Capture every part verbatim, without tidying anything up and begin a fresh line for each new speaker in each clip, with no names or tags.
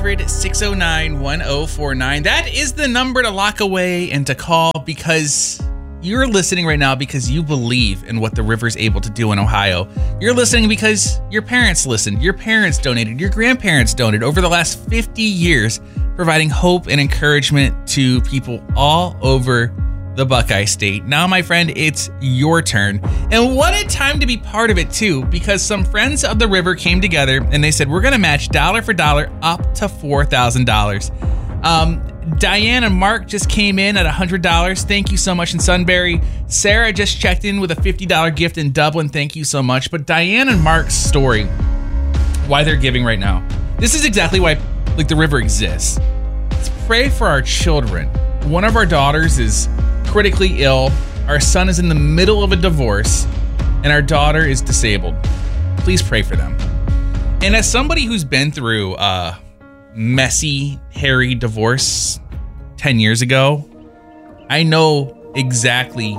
hundred, six oh nine, one oh four nine. That is the number to lock away and to call, because you're listening right now because you believe in what the river's able to do in Ohio. You're listening because your parents listened, your parents donated, your grandparents donated over the last fifty years, providing hope and encouragement to people all over the Buckeye State. Now, my friend, it's your turn. And what a time to be part of it, too, because some friends of the river came together and they said, we're going to match dollar for dollar up to four thousand dollars. Um, Diane and Mark just came in at one hundred dollars. Thank you so much in Sunbury. Sarah just checked in with a fifty dollars gift in Dublin. Thank you so much. But Diane and Mark's story, why they're giving right now, this is exactly why like the river exists. Let's pray for our children. One of our daughters is critically ill. Our son is in the middle of a divorce, and our daughter is disabled. Please pray for them. And as somebody who's been through a messy, hairy divorce ten years ago, I know exactly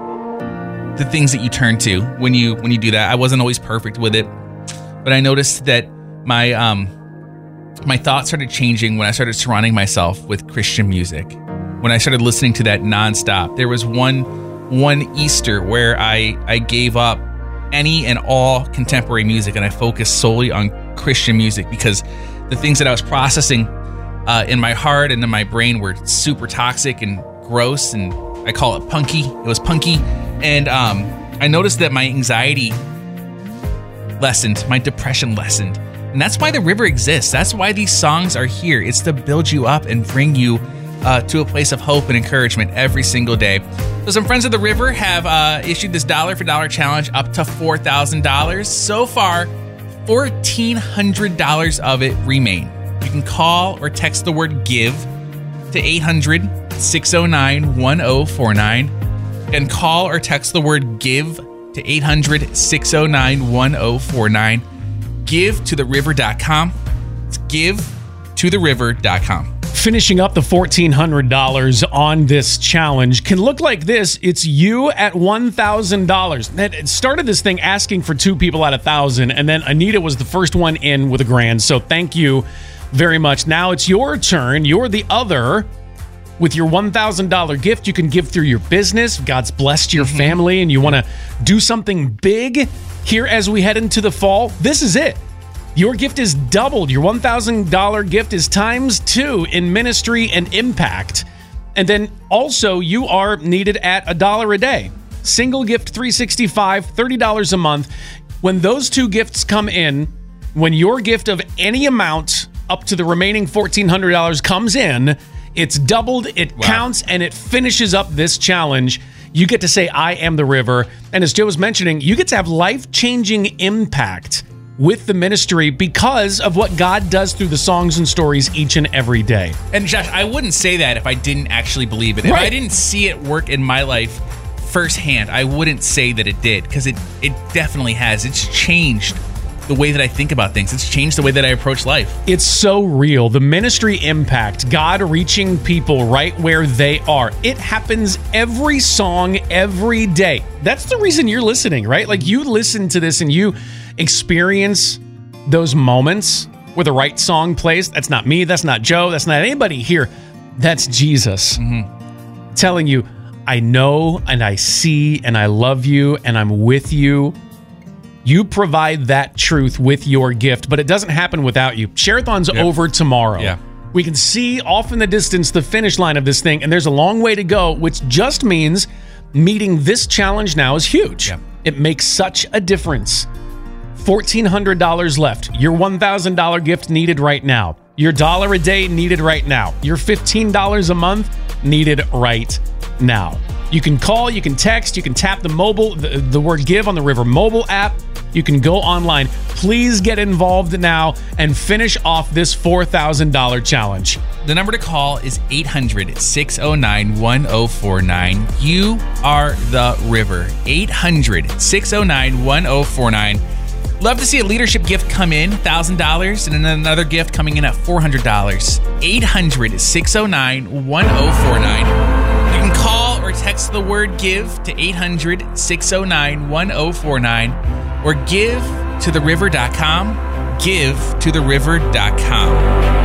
the things that you turn to when you when you do that. I wasn't always perfect with it, but I noticed that my um my thoughts started changing when I started surrounding myself with Christian music. When I started listening to that nonstop. There was one one Easter where I I gave up any and all contemporary music and I focused solely on Christian music, because the things that I was processing uh, in my heart and in my brain were super toxic and gross, and I call it punky. It was punky. And um, I noticed that my anxiety lessened, my depression lessened. And that's why the river exists. That's why these songs are here. It's to build you up and bring you uh, to a place of hope and encouragement every single day. So some friends of the river have uh, issued this dollar for dollar challenge up to four thousand dollars. So far, fourteen hundred dollars of it remain. You can call or text the word GIVE to eight hundred, six oh nine, one oh four nine. And call or text the word GIVE to eight hundred, six oh nine, one oh four nine. give to the river dot com. It's give to the river dot com.
Finishing up the fourteen hundred dollars on this challenge can look like this. It's you at one thousand dollars. It started this thing asking for two people at one thousand dollars, and then Anita was the first one in with a grand. So thank you very much. Now it's your turn. You're the other. With your one thousand dollars gift, you can give through your business. God's blessed your mm-hmm. family, and you want to do something big here as we head into the fall. This is it. Your gift is doubled. Your one thousand dollars gift is times two in ministry and impact. And then also you are needed at a dollar a day. Single gift three hundred sixty-five dollars, thirty dollars a month. When those two gifts come in, when your gift of any amount up to the remaining fourteen hundred dollars comes in, it's doubled, it wow. counts, and it finishes up this challenge. You get to say, I am the river. And as Joe was mentioning, you get to have life-changing impact with the ministry because of what God does through the songs and stories each and every day.
And Josh, I wouldn't say that if I didn't actually believe it. If right. I didn't see it work in my life firsthand, I wouldn't say that it did, because it, it definitely has. It's changed the way that I think about things. It's changed the way that I approach life.
It's so real. The ministry impact, God reaching people right where they are. It happens every song, every day. That's the reason you're listening, right? Like, you listen to this and you experience those moments where the right song plays. That's not me. That's not Joe. That's not anybody here. That's Jesus mm-hmm. telling you, I know and I see and I love you and I'm with you. You provide that truth with your gift, but it doesn't happen without you. Share-a-thon's yep. over tomorrow.
Yeah.
We can see off in the distance the finish line of this thing, and there's a long way to go, which just means meeting this challenge now is huge. Yeah. It makes such a difference. fourteen hundred dollars left. Your one thousand dollars gift needed right now. Your dollar a day needed right now. Your fifteen dollars a month needed right now. You can call, you can text, you can tap the mobile, the, the word give on the River mobile app. You can go online. Please get involved now and finish off this four thousand dollars challenge.
The number to call is eight hundred, six oh nine, one oh four nine. You are the river. eight hundred, six oh nine, one oh four nine. Love to see a leadership gift come in, one thousand dollars, and then another gift coming in at four hundred dollars. eight hundred, six oh nine, one oh four nine. You can call or text the word GIVE to eight hundred, six oh nine, one oh four nine or give to the river dot com. give to the river dot com.